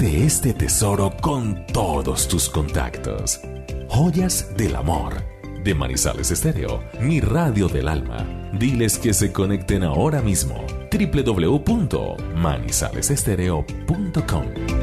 comparte este tesoro con todos tus contactos. Joyas del Amor, de Manizales Estéreo, mi radio del alma. Diles que se conecten ahora mismo. www.manizalesestereo.com